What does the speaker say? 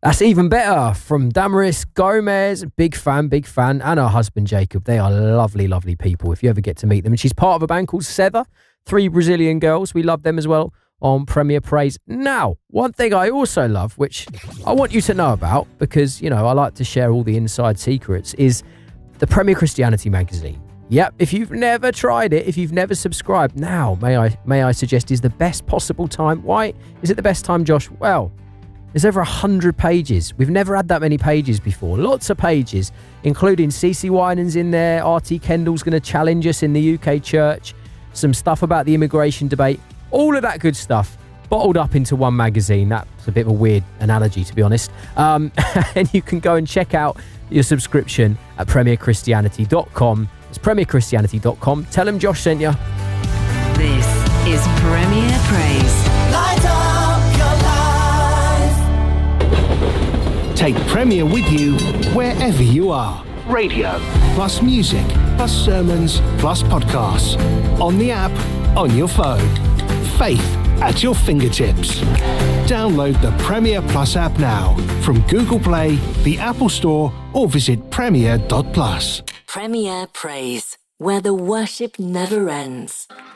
That's even better from Damaris Gomez. Big fan. And her husband, Jacob. They are lovely, lovely people if you ever get to meet them. And she's part of a band called Sever. 3 Brazilian girls. We love them as well on Premier Praise. Now, one thing I also love, which I want you to know about because, you know, I like to share all the inside secrets, is the Premier Christianity magazine. Yep, if you've never tried it, if you've never subscribed, now, may I suggest, is the best possible time. Why is it the best time, Josh? Well, there's over 100 pages. We've never had that many pages before. Lots of pages, including CeCe Winans in there. R.T. Kendall's going to challenge us in the UK church. Some stuff about the immigration debate. All of that good stuff bottled up into one magazine. That's a bit of a weird analogy, to be honest. And you can go and check out your subscription at premierchristianity.com. It's premierchristianity.com. Tell them Josh sent you. This is Premier Praise. Light up your life. Take Premier with you wherever you are. Radio, plus music, plus sermons, plus podcasts. On the app, on your phone. Faith at your fingertips. Download the Premier Plus app now from Google Play, the Apple Store, or visit premier.plus. Premier Praise, where the worship never ends.